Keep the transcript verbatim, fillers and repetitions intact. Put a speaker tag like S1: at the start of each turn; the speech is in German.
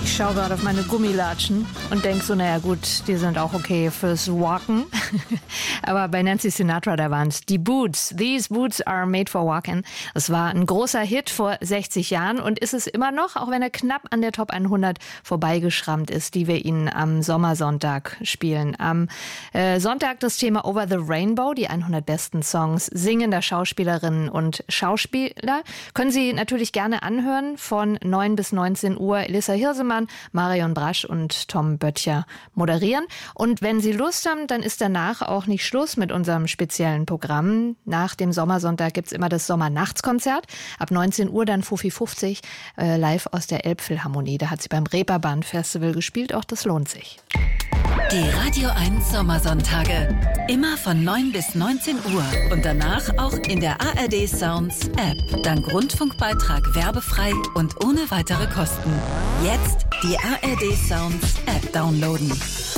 S1: Ich schaue gerade auf meine Gummilatschen und denke so, naja gut, die sind auch okay fürs Walken. Aber bei Nancy Sinatra, da waren es die Boots. These boots are made for walking. Das war ein großer Hit vor sechzig Jahren und ist es immer noch, auch wenn er knapp an der Top hundert vorbeigeschrammt ist, die wir Ihnen am Sommersonntag spielen. Am äh, Sonntag das Thema Over the Rainbow, die hundert besten Songs singender Schauspielerinnen und Schauspieler. Können Sie natürlich gerne anhören von neun bis neunzehn Uhr. Elissa Hirsemann, Marion Brasch und Tom Böttcher moderieren. Und wenn Sie Lust haben, dann ist danach auch nicht Schluss mit unserem speziellen Programm. Nach dem Sommersonntag gibt's immer das Sommernachtskonzert. Ab neunzehn Uhr dann Fufi fünfzig äh, live aus der Elbphilharmonie. Da hat sie beim Reeperbahn Festival gespielt. Auch das lohnt sich.
S2: Die Radio eins Sommersonntage. Immer von neun bis neunzehn Uhr. Und danach auch in der A R D Sounds App. Dank Rundfunkbeitrag werbefrei und ohne weitere Kosten. Jetzt die A R D Sounds App downloaden.